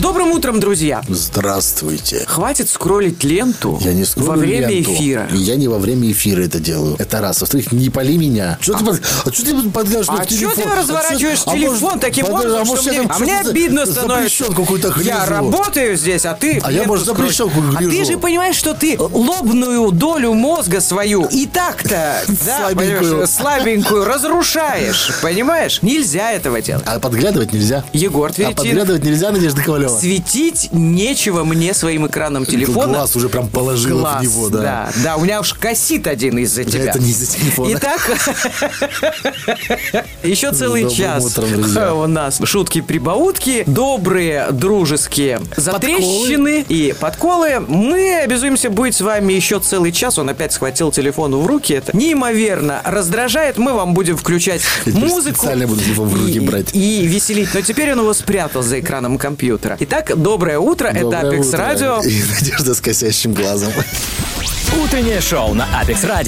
добрым утром, друзья. Здравствуйте. Хватит скроллить ленту Я не скроллю во время ленту. эфира. Я не во время эфира это делаю. Это раз. Во-вторых, не пали меня. Что ты подглядываешь А в телефон? что ты разворачиваешь телефон таким образом, что мне обидно становится? Какую-то гляжу. Я работаю здесь, а ты... А я, может, запрещенку гляжу. А ты же понимаешь, что ты лобную долю мозга свою и так-то, да, слабенькую разрушаешь, понимаешь? Нельзя этого делать. А подглядывать нельзя. Егор А Тверетинов. подглядывать нельзя, Надежда Ковалева? Светить нечего мне своим экраном телефона. Глаз уже прям положила Глаз, в него, да. Да, у меня уж косит один из-за тебя. Это не из-за телефона. Итак, еще целый Добрым час утром, друзья. у нас шутки-прибаутки, добрые, дружеские затрещины и подколы. Мы обязуемся быть с вами еще целый час. Он опять схватил телефон в руки. Это неимоверно раздражает. Мы вам будем включать музыку. Специально буду телефон в руки брать. И веселить. Но теперь он его спрятал за экраном компьютера. Итак, доброе утро. Это Апекс Радио. И Надежда с косящим глазом. Утреннее шоу на Апекс Радио.